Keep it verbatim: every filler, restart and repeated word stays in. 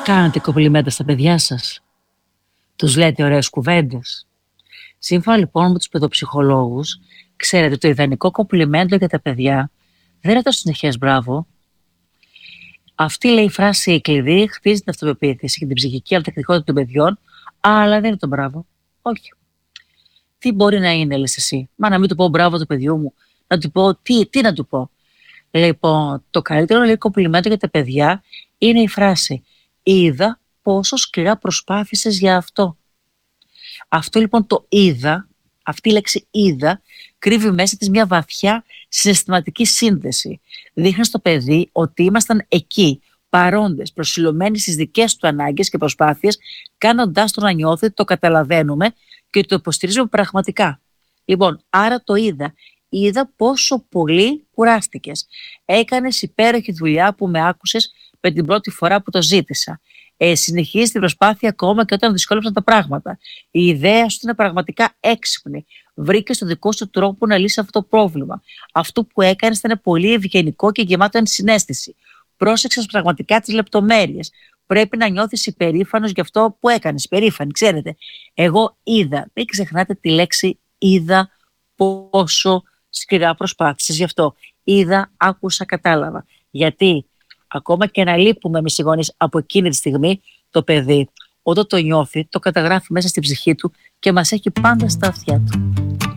Κάνετε κομπλιμέντα στα παιδιά σας? Τους λέτε ωραίες κουβέντες? Σύμφωνα λοιπόν με τους παιδοψυχολόγους, ξέρετε, το ιδανικό κομπλιμέντο για τα παιδιά δεν είναι το συνεχές μπράβο. Αυτή, λέει, η φράση κλειδί χτίζει την αυτοπεποίθηση και την ψυχική ανθεκτικότητα των παιδιών, αλλά δεν είναι το μπράβο. Όχι. Τι μπορεί να είναι, λες εσύ? Μα να μην του πω μπράβο του παιδιού μου, να του πω τι, τι να του πω? Λοιπόν, το καλύτερο, λέει, κομπλιμέντο για τα παιδιά είναι η φράση «Είδα πόσο σκληρά προσπάθησες για αυτό». Αυτό λοιπόν το «είδα», αυτή η λέξη «είδα», κρύβει μέσα της μια βαθιά συναισθηματική σύνδεση. Δείχνει στο παιδί ότι ήμασταν εκεί, παρόντες, προσιλωμένοι στις δικές του ανάγκες και προσπάθειες, κάνοντάς το να νιώθει ότι το καταλαβαίνουμε και ότι το υποστηρίζουμε πραγματικά. Λοιπόν, άρα το «είδα». Είδα πόσο πολύ κουράστηκες. Έκανες υπέροχη δουλειά που με άκουσες με την πρώτη φορά που το ζήτησα. Ε, συνεχίζεις την προσπάθεια ακόμα και όταν δυσκόλεψαν τα πράγματα. Η ιδέα σου είναι πραγματικά έξυπνη. Βρήκες τον δικό σου τρόπο να λύσεις αυτό το πρόβλημα. Αυτό που έκανες ήταν πολύ ευγενικό και γεμάτο ενσυναίσθηση. Πρόσεξες πραγματικά τις λεπτομέρειες. Πρέπει να νιώθεις υπερήφανος για αυτό που έκανες. Περήφανη, ξέρετε. Εγώ είδα. Μην ξεχνάτε τη λέξη είδα πόσο σκληρά προσπάθησες γι' αυτό. Είδα, άκουσα, κατάλαβα. Γιατί ακόμα και να λείπουμε εμείς οι γονείς από εκείνη τη στιγμή, το παιδί, όταν το νιώθει, το καταγράφει μέσα στην ψυχή του και μας έχει πάντα στα αυτιά του.